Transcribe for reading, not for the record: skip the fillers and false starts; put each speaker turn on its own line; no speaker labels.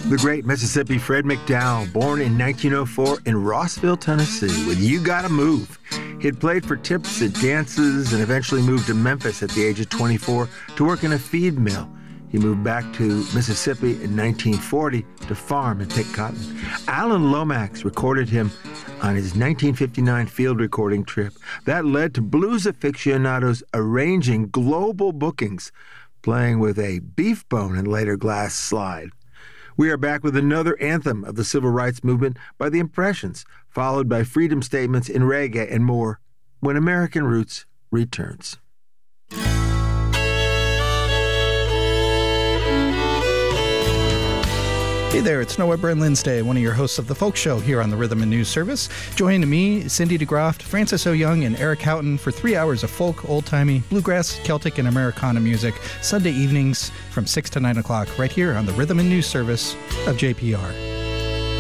The great Mississippi Fred McDowell, born in 1904 in Rossville, Tennessee, with You Gotta Move. He'd played for tips at dances and eventually moved to Memphis at the age of 24 to work in a feed mill. He moved back to Mississippi in 1940 to farm and pick cotton. Alan Lomax recorded him on his 1959 field recording trip. That led to blues aficionados arranging global bookings, playing with a beef bone and later glass slide. We are back with another anthem of the civil rights movement by the Impressions, followed by freedom statements in reggae and more when American Roots returns.
Hey there, it's Noah Byrne-Lindsay, one of your hosts of The Folk Show here on the Rhythm and News Service. Joining me, Cindy DeGroft, Francis O'Young, and Eric Houghton for 3 hours of folk, old-timey, bluegrass, Celtic, and Americana music, Sunday evenings from 6 to 9 o'clock, right here on the Rhythm and News Service of JPR.